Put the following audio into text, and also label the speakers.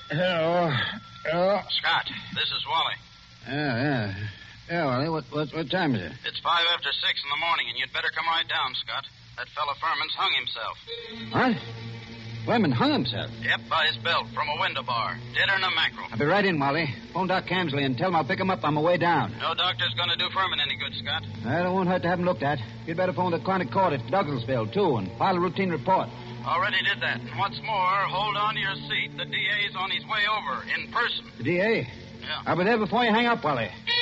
Speaker 1: Hello. Hello.
Speaker 2: Scott, this is Wally.
Speaker 1: Yeah. Yeah, Wally, what time is it?
Speaker 2: It's 5 after 6 in the morning, and you'd better come right down, Scott. That fella Furman's hung himself.
Speaker 1: What? Furman hung himself?
Speaker 2: Yep, by his belt, from a window bar. Deader than a mackerel.
Speaker 1: I'll be right in, Wally. Phone Doc Camsley and tell him I'll pick him up on my way down.
Speaker 2: No doctor's going to do Furman any good, Scott.
Speaker 1: Well, it won't hurt to have him looked at. You'd better phone the chronic court at Douglasville, too, and file a routine report.
Speaker 2: Already did that. And what's more, hold on to your seat. The DA's on his way over, in person.
Speaker 1: The DA?
Speaker 2: Yeah.
Speaker 1: I'll be there before you hang up, Wally.